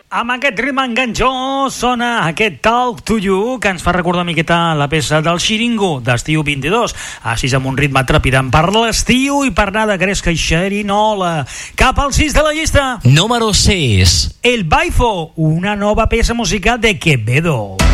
Amb aquest ritme enganxós sona aquest Talk to You, que ens fa recordar una miqueta la peça del Xiringo d'estiu 22. Així amb un ritme trepidant per l'estiu i per anar de gresca i xerinola. Cap al 6 de la llista. Número 6. El Baifo, una nova peça musical de Quevedo.